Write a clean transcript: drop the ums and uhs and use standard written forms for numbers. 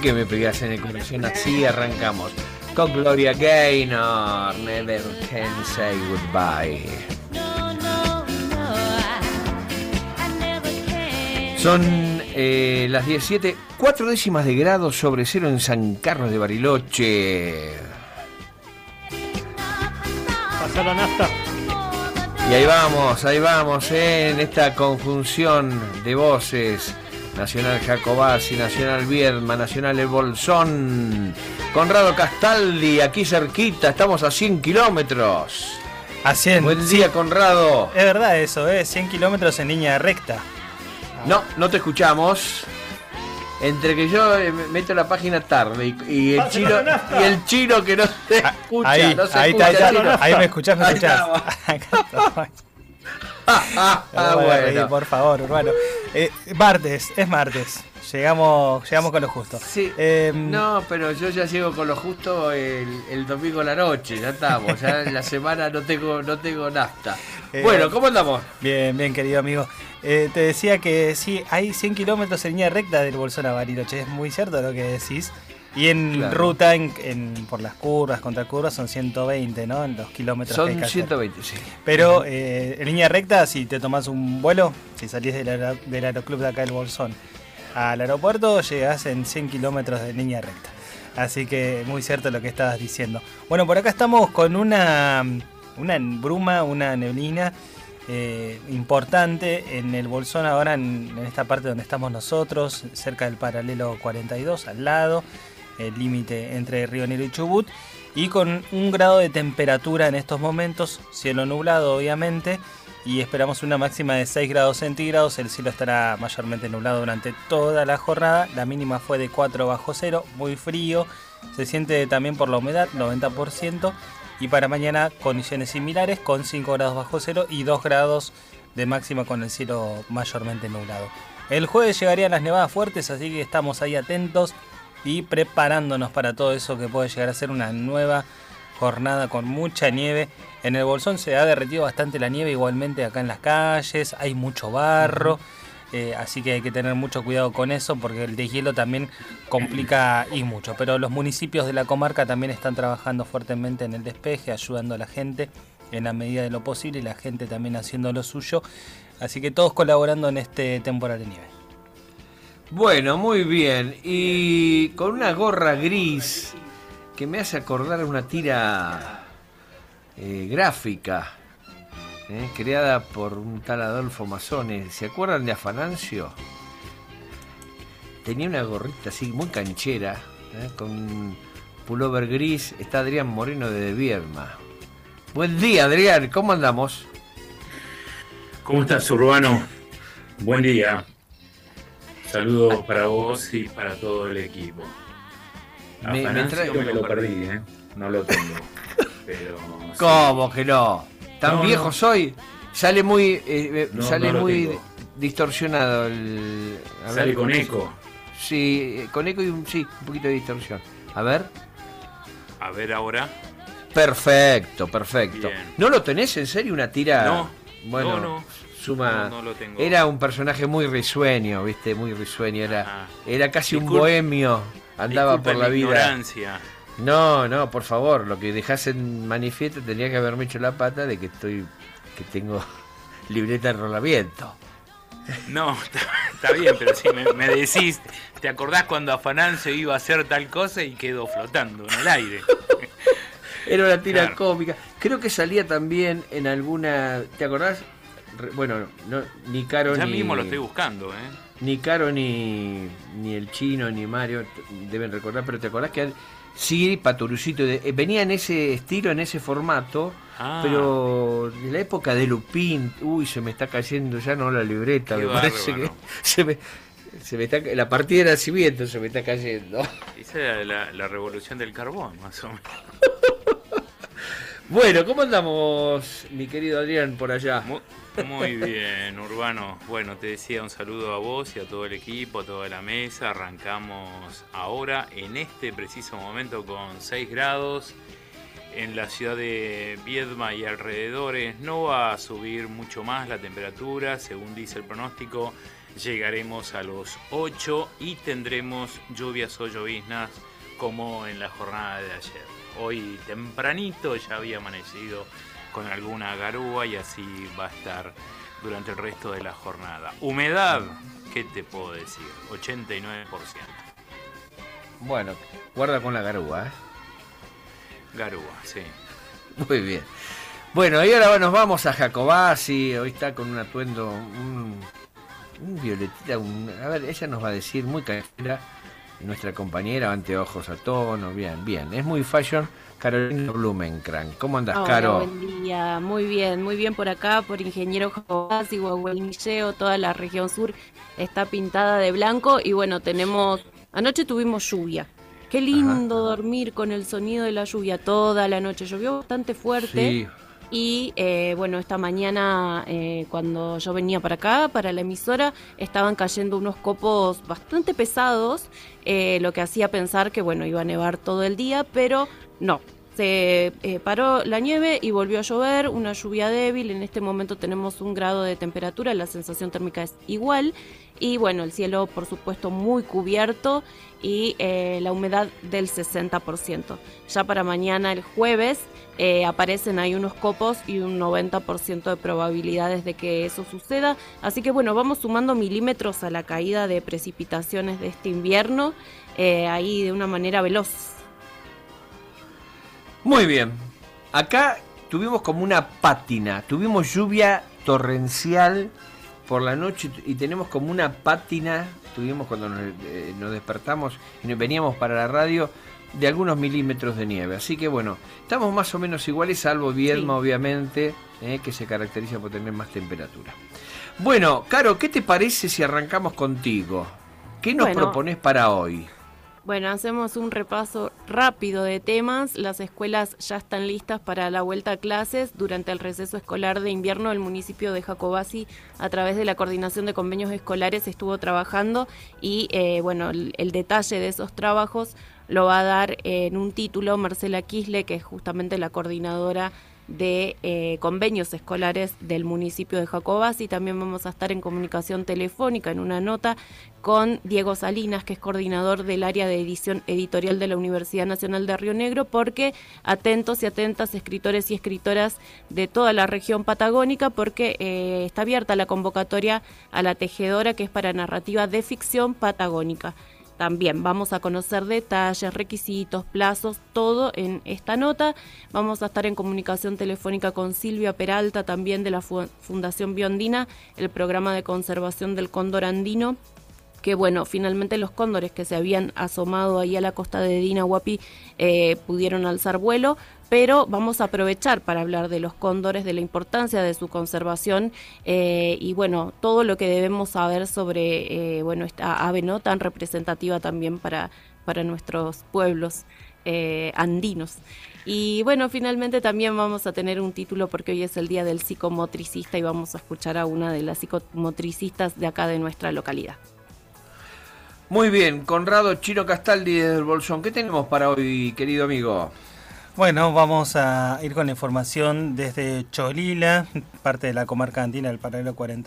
que me pegas en el corazón. Así arrancamos con Gloria Gaynor, Never Can Say Goodbye. Son las 17, 4 décimas de grado sobre cero en San Carlos de Bariloche. Pasa la nafta. Y ahí vamos, en esta conjunción de voces. Nacional Jacobasi, Nacional Viedma, Nacional El Bolsón. Conrado Castaldi, aquí cerquita, estamos a 100 kilómetros. A 100. Buen día, Conrado. Es verdad eso, 100 kilómetros en línea recta. No te escuchamos. Entre que yo meto la página tarde y el chino que no se escucha. Ahí, no se ahí escucha, está, ahí me escuchás, me escuchás. Bueno. Por favor, Urbano. Es martes. Llegamos con lo justo. Sí. No, pero yo ya llego con lo justo el domingo a la noche. Ya estamos. Ya en la semana no tengo nafta. Bueno, ¿cómo andamos? Bien, querido amigo. Te decía que sí, hay 100 kilómetros en línea recta del Bolsón a Bariloche. Es muy cierto lo que decís. Y en ruta, por las curvas, contracurvas, son 120, ¿no? En los kilómetros son que hay que 120, hacer. sí. Pero en línea recta, si te tomás un vuelo, si salís del aeroclub de acá del Bolsón al aeropuerto, llegás en 100 kilómetros de línea recta. Así que muy cierto lo que estabas diciendo. Bueno, por acá estamos con una bruma, una neblina importante en el Bolsón, ahora en esta parte donde estamos nosotros, cerca del paralelo 42, al lado, el límite entre Río Negro y Chubut, y con 1 grado de temperatura en estos momentos, cielo nublado obviamente, y esperamos una máxima de 6 grados centígrados. El cielo estará mayormente nublado durante toda la jornada, la mínima fue de 4 bajo cero, muy frío, se siente también por la humedad, 90%, y para mañana condiciones similares con 5 grados bajo cero y 2 grados de máxima con el cielo mayormente nublado. El jueves llegarían las nevadas fuertes, así que estamos ahí atentos y preparándonos para todo eso que puede llegar a ser una nueva jornada con mucha nieve. En el Bolsón se ha derretido bastante la nieve, igualmente acá en las calles, hay mucho barro, así que hay que tener mucho cuidado con eso porque el deshielo también complica y mucho. Pero los municipios de la comarca también están trabajando fuertemente en el despeje, ayudando a la gente en la medida de lo posible y la gente también haciendo lo suyo. Así que todos colaborando en este temporal de nieve. Bueno, muy bien. Y con una gorra gris que me hace acordar una tira gráfica creada por un tal Adolfo Mazzone. ¿Se acuerdan de Afanancio? Tenía una gorrita así muy canchera, con pullover gris. Está Adrián Moreno de Viedma. Buen día, Adrián, ¿cómo andamos? ¿Cómo estás, Urbano? Buen día. Saludos para vos y para todo el equipo. Me lo perdí, no lo tengo. Pero ¿cómo que no? ¿Tan viejo soy? Sale muy muy distorsionado sale con eco. Sí, con eco y un poquito de distorsión. A ver ahora. Perfecto. Bien. ¿No lo tenés en serio una tira? No. Bueno, no lo tengo. Era un personaje muy risueño, ¿viste? Muy risueño, era casi un bohemio, andaba por la vida. Ignorancia. No, por favor, lo que dejás en manifiesto tendría que haberme hecho la pata de que tengo libreta de enrolamiento. No, está bien, pero si me decís, ¿te acordás cuando Afanancio iba a hacer tal cosa y quedó flotando en el aire? Era una tira cómica. Creo que salía también en alguna... ¿Te acordás? Bueno, ni Caro ya ni... mismo lo estoy buscando, Ni Caro ni el Chino ni Mario deben recordar, pero ¿te acordás que... Sí, Paturucito, venía en ese estilo, en ese formato, pero de la época de Lupín, se me está cayendo ya no la libreta, me parece que se me está, la partida de nacimiento se me está cayendo. Esa era la revolución del carbón, más o menos. Bueno, ¿cómo andamos, mi querido Adrián, por allá? Muy bien, Urbano. Bueno, te decía un saludo a vos y a todo el equipo, a toda la mesa. Arrancamos ahora, en este preciso momento, con 6 grados. En la ciudad de Viedma y alrededores no va a subir mucho más la temperatura, según dice el pronóstico. llegaremos a los 8 y tendremos lluvias o lloviznas como en la jornada de ayer. Hoy tempranito ya había amanecido con alguna garúa y así va a estar durante el resto de la jornada. Humedad, ¿qué te puedo decir? 89%. Bueno, guarda con la garúa, ¿eh? Garúa, sí. Muy bien. Bueno, y ahora nos vamos a Jacobasi. Hoy está con un atuendo, un violetita, a ver, ella nos va a decir, muy canchera, nuestra compañera, anteojos a tono, bien, bien. Es muy fashion, Carolina Blumenkrank. ¿Cómo andas, Caro? Buen día, muy bien por acá, por Ingeniero Jacobasi, Guaguelmilleo, toda la región sur está pintada de blanco y bueno, anoche tuvimos lluvia. Qué lindo dormir con el sonido de la lluvia toda la noche, llovió bastante fuerte. Sí. Y bueno, esta mañana cuando yo venía para acá, para la emisora, estaban cayendo unos copos bastante pesados, lo que hacía pensar que bueno, iba a nevar todo el día, pero no. Se paró la nieve y volvió a llover, una lluvia débil. En este momento tenemos 1 grado de temperatura, la sensación térmica es igual. Y bueno, el cielo por supuesto muy cubierto y la humedad del 60%. Ya para mañana, el jueves, aparecen ahí unos copos y un 90% de probabilidades de que eso suceda. Así que bueno, vamos sumando milímetros a la caída de precipitaciones de este invierno, ahí de una manera veloz. Muy bien. Acá tuvimos como una pátina, tuvimos lluvia torrencial por la noche y tenemos como una pátina, tuvimos cuando nos despertamos y nos veníamos para la radio, de algunos milímetros de nieve. Así que bueno, estamos más o menos iguales, salvo Viedma, obviamente, que se caracteriza por tener más temperatura. Bueno, Caro, ¿qué te parece si arrancamos contigo? ¿Qué nos propones para hoy? Bueno, hacemos un repaso rápido de temas. Las escuelas ya están listas para la vuelta a clases. Durante el receso escolar de invierno, el municipio de Jacobasi, a través de la Coordinación de Convenios Escolares, estuvo trabajando y bueno, el detalle de esos trabajos lo va a dar en un título Marcela Quisle, que es justamente la coordinadora de convenios escolares del municipio de Jacobasi. También vamos a estar en comunicación telefónica en una nota con Diego Salinas, que es coordinador del área de edición editorial de la Universidad Nacional de Río Negro, porque atentos y atentas escritores y escritoras de toda la región patagónica, porque está abierta la convocatoria a la tejedora, que es para narrativa de ficción patagónica. También vamos a conocer detalles, requisitos, plazos, todo en esta nota. Vamos a estar en comunicación telefónica con Silvia Peralta, también de la Fundación Biondina, el programa de conservación del cóndor andino, que bueno, finalmente los cóndores que se habían asomado ahí a la costa de Dinahuapi pudieron alzar vuelo, pero vamos a aprovechar para hablar de los cóndores, de la importancia de su conservación y bueno, todo lo que debemos saber sobre bueno, esta ave no tan representativa también para nuestros pueblos andinos. Y bueno, finalmente también vamos a tener un título porque hoy es el día del psicomotricista y vamos a escuchar a una de las psicomotricistas de acá de nuestra localidad. Muy bien, Conrado Chino Castaldi desde el Bolsón. ¿Qué tenemos para hoy, querido amigo? Bueno, vamos a ir con la información desde Cholila, parte de la comarca andina del paralelo 40.